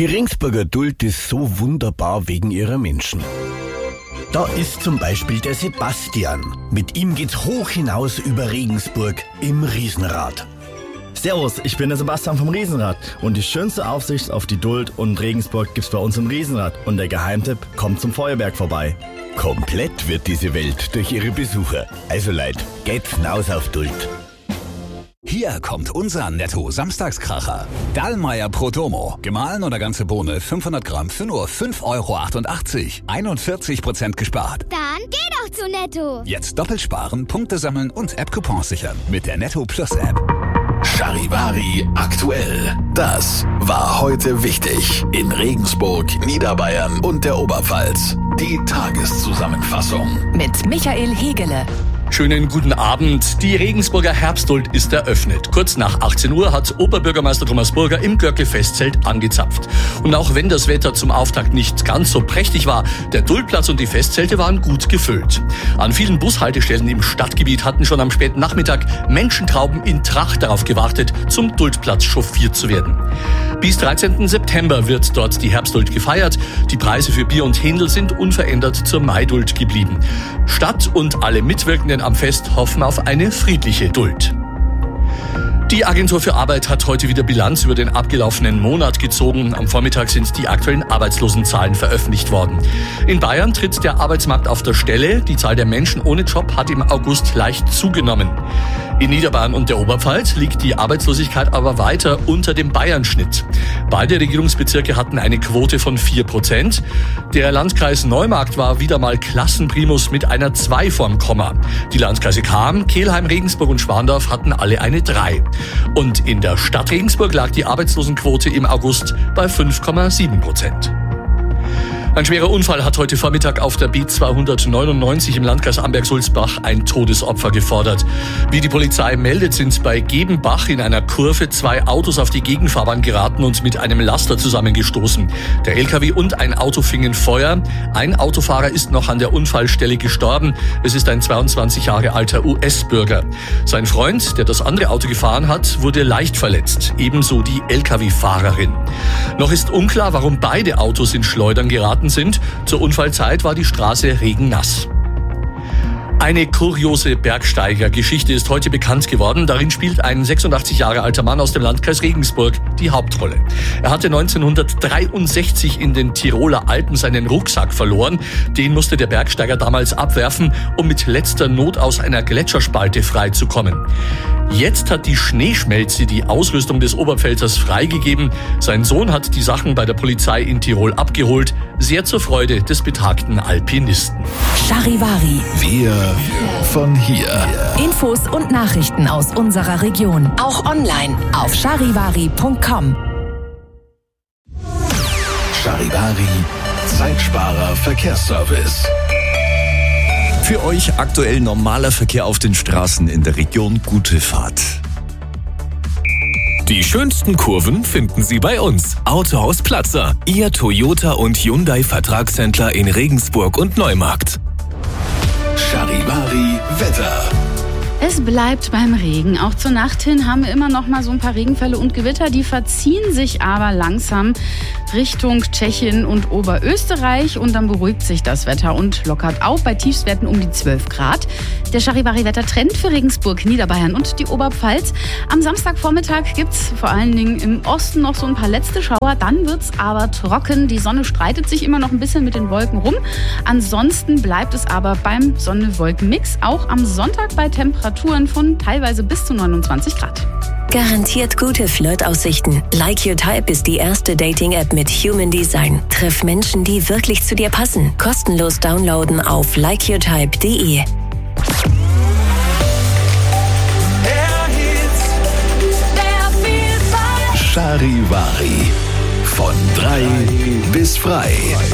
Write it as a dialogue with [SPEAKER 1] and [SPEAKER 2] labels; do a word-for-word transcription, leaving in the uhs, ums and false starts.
[SPEAKER 1] Die Regensburger Duld ist so wunderbar wegen ihrer Menschen. Da ist zum Beispiel der Sebastian. Mit ihm geht's hoch hinaus über Regensburg im Riesenrad.
[SPEAKER 2] Servus, ich bin der Sebastian vom Riesenrad und die schönste Aufsicht auf die Duld und Regensburg gibt's bei uns im Riesenrad. Und der Geheimtipp, kommt zum Feuerberg vorbei.
[SPEAKER 1] Komplett wird diese Welt durch ihre Besucher. Also Leute, geht's hinaus auf Duld.
[SPEAKER 3] Hier kommt unser Netto-Samstagskracher. Dallmayr Prodomo. Gemahlen oder ganze Bohne, fünfhundert Gramm für nur fünf Euro achtundachtzig. einundvierzig Prozent gespart.
[SPEAKER 4] Dann geh doch zu Netto.
[SPEAKER 3] Jetzt doppelt sparen, Punkte sammeln und App-Coupons sichern mit der Netto Plus App.
[SPEAKER 5] Charivari aktuell. Das war heute wichtig in Regensburg, Niederbayern und der Oberpfalz. Die Tageszusammenfassung
[SPEAKER 6] mit Michael Hegele.
[SPEAKER 7] Schönen guten Abend. Die Regensburger Herbstduld ist eröffnet. Kurz nach achtzehn Uhr hat Oberbürgermeister Thomas Burger im Görke-Festzelt angezapft. Und auch wenn das Wetter zum Auftakt nicht ganz so prächtig war, der Duldplatz und die Festzelte waren gut gefüllt. An vielen Bushaltestellen im Stadtgebiet hatten schon am späten Nachmittag Menschentrauben in Tracht darauf gewartet, zum Duldplatz chauffiert zu werden. Bis dreizehnten September wird dort die Herbstduld gefeiert. Die Preise für Bier und Händel sind unverändert zur Maiduld geblieben. Stadt und alle Mitwirkenden am Fest hoffen auf eine friedliche Duld. Die Agentur für Arbeit hat heute wieder Bilanz über den abgelaufenen Monat gezogen. Am Vormittag sind die aktuellen Arbeitslosenzahlen veröffentlicht worden. In Bayern tritt der Arbeitsmarkt auf der Stelle. Die Zahl der Menschen ohne Job hat im August leicht zugenommen. In Niederbayern und der Oberpfalz liegt die Arbeitslosigkeit aber weiter unter dem Bayernschnitt. Beide Regierungsbezirke hatten eine Quote von vier Prozent. Der Landkreis Neumarkt war wieder mal Klassenprimus mit einer zwei vorm Komma. Die Landkreise Cham, Kelheim, Regensburg und Schwandorf hatten alle eine drei. Und in der Stadt Regensburg lag die Arbeitslosenquote im August bei fünf Komma sieben Prozent. Ein schwerer Unfall hat heute Vormittag auf der B zweihundertneunundneunzig im Landkreis Amberg-Sulzbach ein Todesopfer gefordert. Wie die Polizei meldet, sind bei Gebenbach in einer Kurve zwei Autos auf die Gegenfahrbahn geraten und mit einem Laster zusammengestoßen. Der L K W und ein Auto fingen Feuer. Ein Autofahrer ist noch an der Unfallstelle gestorben. Es ist ein zweiundzwanzig Jahre alter U S-Bürger. Sein Freund, der das andere Auto gefahren hat, wurde leicht verletzt. Ebenso die L K W-Fahrerin. Noch ist unklar, warum beide Autos in Schleudern geraten sind. Zur Unfallzeit war die Straße regennass. Eine kuriose Bergsteiger-Geschichte ist heute bekannt geworden. Darin spielt ein sechsundachtzig Jahre alter Mann aus dem Landkreis Regensburg die Hauptrolle. Er hatte neunzehnhundertdreiundsechzig in den Tiroler Alpen seinen Rucksack verloren. Den musste der Bergsteiger damals abwerfen, um mit letzter Not aus einer Gletscherspalte freizukommen. Jetzt hat die Schneeschmelze die Ausrüstung des Oberpfälzers freigegeben. Sein Sohn hat die Sachen bei der Polizei in Tirol abgeholt. Sehr zur Freude des betagten Alpinisten.
[SPEAKER 6] Charivari.
[SPEAKER 5] Wir von hier.
[SPEAKER 6] Infos und Nachrichten aus unserer Region. Auch online auf charivari punkt com.
[SPEAKER 5] Charivari, Zeitsparer Verkehrsservice.
[SPEAKER 8] Für euch aktuell normaler Verkehr auf den Straßen in der Region. Gute Fahrt.
[SPEAKER 9] Die schönsten Kurven finden Sie bei uns. Autohaus Platzer, Ihr Toyota und Hyundai Vertragshändler in Regensburg und Neumarkt.
[SPEAKER 5] Charivari Wetter.
[SPEAKER 10] Es bleibt beim Regen. Auch zur Nacht hin haben wir immer noch mal so ein paar Regenfälle und Gewitter. Die verziehen sich aber langsam Richtung Tschechien und Oberösterreich. Und dann beruhigt sich das Wetter und lockert auf bei Tiefstwerten um die zwölf Grad. Der Charivari-Wettertrend für Regensburg, Niederbayern und die Oberpfalz. Am Samstagvormittag gibt es vor allen Dingen im Osten noch so ein paar letzte Schauer. Dann wird es aber trocken. Die Sonne streitet sich immer noch ein bisschen mit den Wolken rum. Ansonsten bleibt es aber beim Sonne-Wolken-Mix. Auch am Sonntag bei Temperaturen von teilweise bis zu neunundzwanzig Grad.
[SPEAKER 11] Garantiert gute Flirtaussichten. Like Your Type ist die erste Dating-App mit Human Design. Treff Menschen, die wirklich zu dir passen. Kostenlos downloaden auf like your type punkt de.
[SPEAKER 5] Charivari. Von drei bis frei.